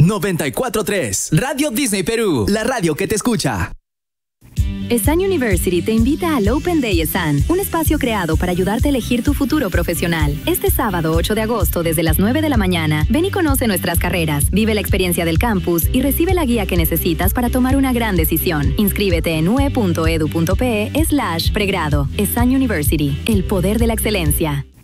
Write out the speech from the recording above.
94.3. Radio Disney Perú, la radio que te escucha. ESAN University te invita al Open Day ESAN, un espacio creado para ayudarte a elegir tu futuro profesional. Este sábado 8 de agosto desde las 9 de la mañana, ven y conoce nuestras carreras, vive la experiencia del campus y recibe la guía que necesitas para tomar una gran decisión. Inscríbete en ue.edu.pe/pregrado. ESAN University, el poder de la excelencia.